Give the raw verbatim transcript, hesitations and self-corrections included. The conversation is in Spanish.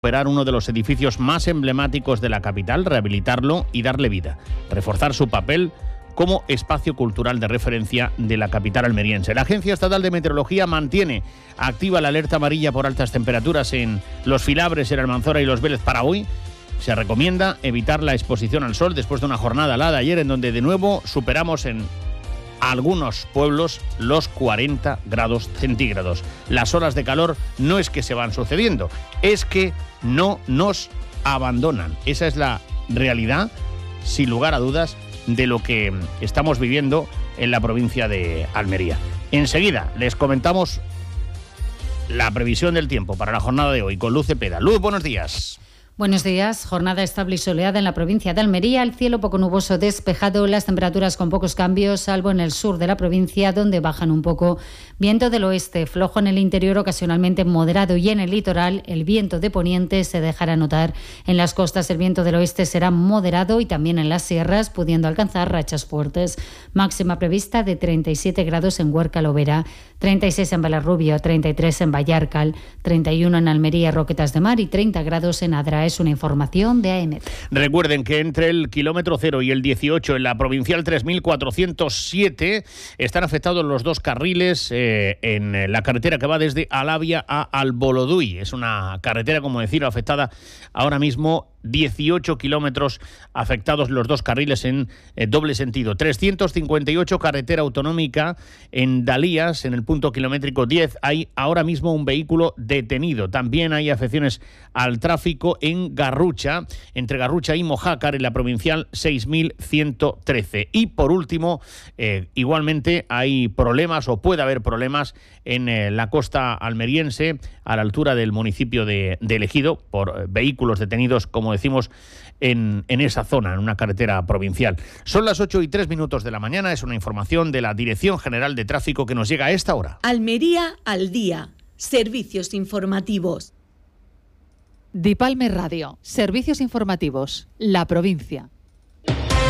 recuperar uno de los edificios más emblemáticos de la capital, rehabilitarlo y darle vida, reforzar su papel como espacio cultural de referencia de la capital almeriense. La Agencia Estatal de Meteorología mantiene activa la alerta amarilla por altas temperaturas en Los Filabres, en Almanzora y Los Vélez para hoy. Se recomienda evitar la exposición al sol después de una jornada helada ayer en donde de nuevo superamos en algunos pueblos los cuarenta grados centígrados. Las olas de calor no es que se van sucediendo, es que no nos abandonan. Esa es la realidad, sin lugar a dudas, de lo que estamos viviendo en la provincia de Almería. Enseguida les comentamos la previsión del tiempo para la jornada de hoy con Luz Cepeda. Luz, buenos días. Buenos días. Jornada estable y soleada en la provincia de Almería. El cielo poco nuboso despejado, las temperaturas con pocos cambios, salvo en el sur de la provincia, donde bajan un poco. Viento del oeste, flojo en el interior, ocasionalmente moderado, y en el litoral el viento de poniente se dejará notar. En las costas el viento del oeste será moderado y también en las sierras, pudiendo alcanzar rachas fuertes. Máxima prevista de treinta y siete grados en Huerca Lovera, treinta y seis en Belarrubio, treinta y tres en Vallarcal, treinta y uno en Almería, Roquetas de Mar y treinta grados en Adra. Es una información de A M T. Recuerden que entre el kilómetro cero y el dieciocho en la provincial tres mil cuatrocientos siete están afectados los dos carriles eh, en la carretera que va desde Alavia a Alboloduy. Es una carretera, como decir, afectada ahora mismo. dieciocho kilómetros afectados los dos carriles en eh, doble sentido. trescientos cincuenta y ocho carretera autonómica en Dalías, en el punto kilométrico diez. Hay ahora mismo un vehículo detenido. También hay afecciones al tráfico en Garrucha, entre Garrucha y Mojácar, en la provincial seis mil ciento trece. Y por último, eh, igualmente hay problemas o puede haber problemas en eh, la costa almeriense, a la altura del municipio de, de Ejido, por eh, vehículos detenidos, como decimos, en, en esa zona, en una carretera provincial. Son las ocho y tres minutos de la mañana, es una información de la Dirección General de Tráfico que nos llega a esta hora. Almería al día, servicios informativos. Dipalme Radio, servicios informativos, la provincia.